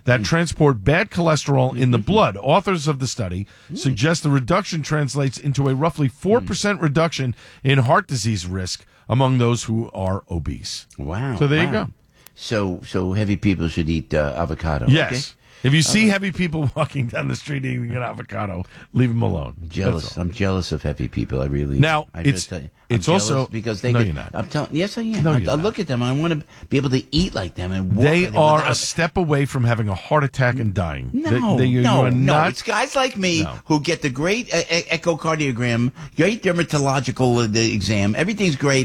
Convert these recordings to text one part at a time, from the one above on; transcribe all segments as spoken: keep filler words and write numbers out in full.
that transport bad cholesterol in the blood. Authors of the study suggest the reduction translates into a roughly four percent reduction in heart disease risk among those who are obese. Wow. So there wow. you go. So so heavy people should eat uh, avocado. Yes. Okay? If you see heavy people walking down the street eating an avocado, leave them alone. I'm jealous. I'm jealous of heavy people. I really. Now, I it's tell you, it's I'm also because they. no, get, you're not. I'm telling. Yes, I am. No, I, you're I not. look at them. I want to be able to eat like them and walk They like them are without- a step away from having a heart attack and dying. No, they, they, you no, are no. not, It's guys like me No. who get the great uh, e- echocardiogram, great dermatological uh, the exam. Everything's great.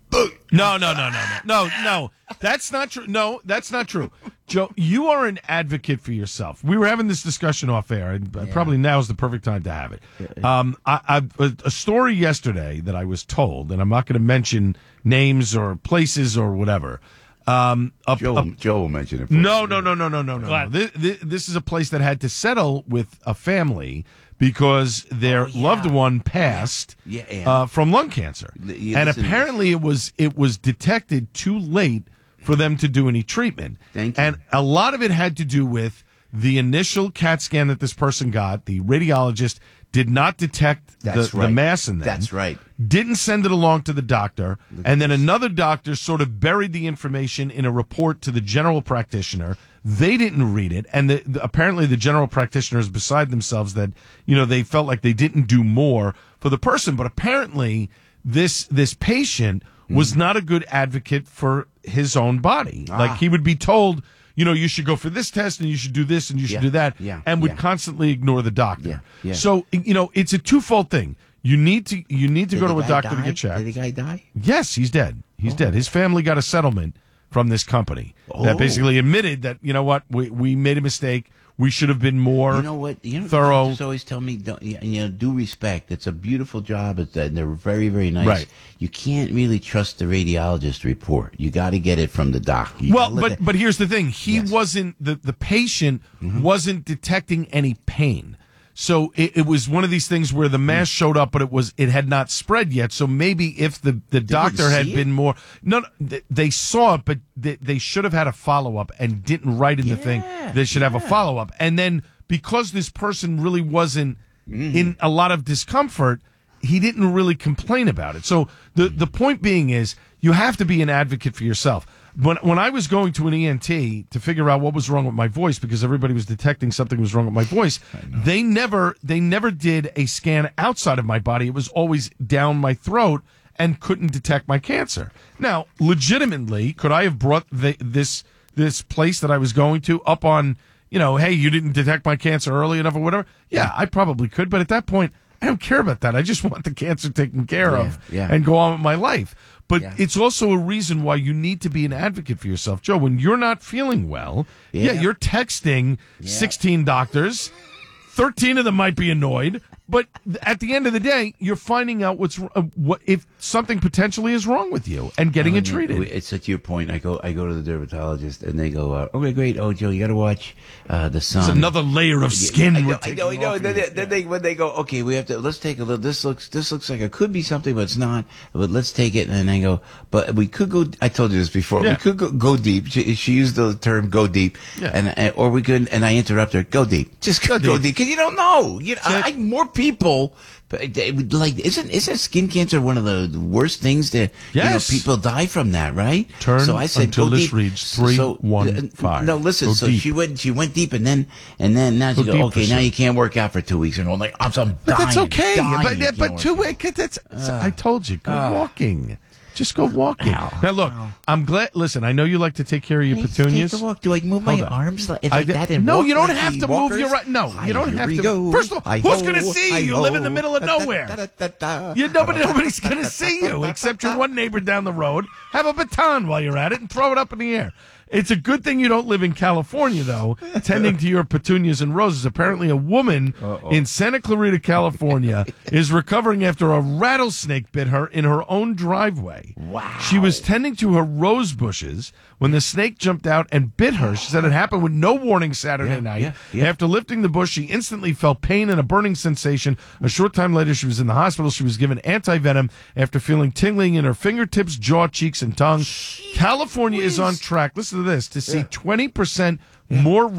No, no, no, no, no, no, no. That's not true. No, that's not true. Joe, you are an advocate for yourself. We were having this discussion off air, and yeah. probably now is the perfect time to have it. Um, I, I, a story yesterday that I was told, and I'm not going to mention names or places or whatever. Um, a, Joe, a, Joe will mention it. No, no, no, no, no, no, no. no. This, this, this is a place that had to settle with a family because their Oh, yeah. loved one passed Yeah, yeah. uh, from lung cancer, You and listen to apparently it was it was detected too late for them to do any treatment. Thank you. And a lot of it had to do with the initial CAT scan that this person got. The radiologist did not detect the, That's right. the mass in them. That's right. Didn't send it along to the doctor, and then another doctor sort of buried the information in a report to the general practitioner. They didn't read it, and the, the, apparently the general practitioner is beside themselves that, you know, they felt like they didn't do more for the person. But apparently this this patient was not a good advocate for his own body. Ah. Like he would be told, you know, you should go for this test and you should do this and you should Yeah, do that, yeah, and would yeah. constantly ignore the doctor. Yeah, yeah. So, you know, it's a twofold thing. You need to you need to Did go the to a guy doctor to die? get checked. Did the guy die? Yes, he's dead. He's dead. His family got a settlement from this company that Oh. basically admitted that, you know what, we we made a mistake. We should have been more You know what? You know, thorough. doctors always tell me, don't, you know, do respect. It's a beautiful job. It's, uh, they're very, very nice. Right. You can't really trust the radiologist report. You got to get it from the doc. You Well, gotta let but that- but here's the thing. He Yes. wasn't the the patient Mm-hmm. wasn't detecting any pain. So it, it was one of these things where the mass showed up, but it was it had not spread yet. So maybe if the, the doctor had see it? been more no, no th- they saw it, but they, they should have had a follow up and didn't write in the thing. They should have a follow up, and then because this person really wasn't Mm-hmm. in a lot of discomfort, he didn't really complain about it. So the the point being is you have to be an advocate for yourself. When when I was going to an E N T to figure out what was wrong with my voice because everybody was detecting something was wrong with my voice, they never they never did a scan outside of my body. It was always down my throat and couldn't detect my cancer. Now, legitimately, could I have brought the, this this place that I was going to up on, you know, hey, you didn't detect my cancer early enough or whatever? Yeah, I probably could, but at that point, I don't care about that. I just want the cancer taken care Yeah, of yeah. and go on with my life. But Yeah. it's also a reason why you need to be an advocate for yourself. Joe, when you're not feeling well, yeah, Yeah. you're texting sixteen doctors. thirteen of them might be annoyed, but at the end of the day, you're finding out what's uh, what if something potentially is wrong with you and getting it treated. It's such your point. I go, I go to the dermatologist, and they go, uh, "Okay, great. Oh, Joe, you got to watch uh, the sun." It's another layer of skin. I we're know, I know, I taking know. off And then, you. they, then they, when they go, okay, we have to, let's take a look. This looks, this looks like it could be something, but it's not. But let's take it. And then I go, but we could go. I told you this before. Yeah. We could go, go deep. She, she used the term "go deep," Yeah. and, and or we could. And I interrupt her. Go deep. Just go, go deep. deep, because you don't know. You know, Check. I, more people. But they would like, isn't isn't skin cancer one of the worst things that Yes. you know, people die from that, right? Turn so I said, until go this deep. reads three, So- one, uh, five. No, listen. Go so deep. she went, she went deep, and then and then now she Go go, deep, okay, now Priscilla. you can't work out for two weeks, and I'm like, I'm, I'm But that's dying, okay. dying, But, you can't but work two out. weeks. That's. I told you. Go walking. Just go walking. Now look, I'm glad. Listen, I know you like to take care of your Hey, petunias. take the walk. Do I move my Hold on. arms like, I like did- that? And no, walk you don't like have the to move walkers? your right. No, Hi, you don't here have we to. go. First of all, Hi, who's ho, going to see hi, you? You live in the ho. middle of Da, da, nowhere. da, da, da, da. You nobody, nobody's going to see you except your one neighbor down the road. Have a baton while you're at it and throw it up in the air. It's a good thing you don't live in California, though, tending to your petunias and roses. Apparently, a woman in Santa Clarita, California, is recovering after a rattlesnake bit her in her own driveway. Wow. She was tending to her rose bushes when the snake jumped out and bit her. She said it happened with no warning Saturday Yeah, night. yeah, yeah. After lifting the bush, she instantly felt pain and a burning sensation. A short time later, she was in the hospital. She was given anti-venom after feeling tingling in her fingertips, jaw, cheeks, and tongue. California is on track. Listen to this. To see twenty percent more